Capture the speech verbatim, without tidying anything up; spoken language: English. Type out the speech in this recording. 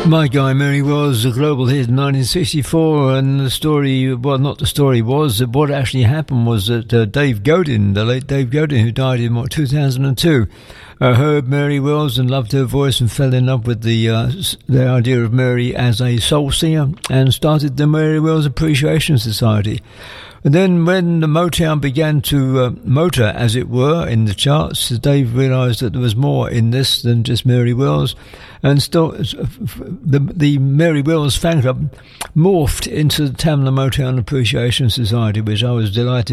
My Guy Mary was a global hit in nineteen sixty-four, and the story, well, not the story was, that what actually happened was that uh, Dave Godin, the late Dave Godin, who died in what, two thousand two, uh, heard Mary Wells and loved her voice and fell in love with the uh, the idea of Mary as a soul singer and started the Mary Wells Appreciation Society. And then when the Motown began to uh, motor, as it were, in the charts, Dave realised that there was more in this than just Mary Wells. And still, the, the Mary Wells fan club morphed into the Tamla Motown Appreciation Society, which I was delighted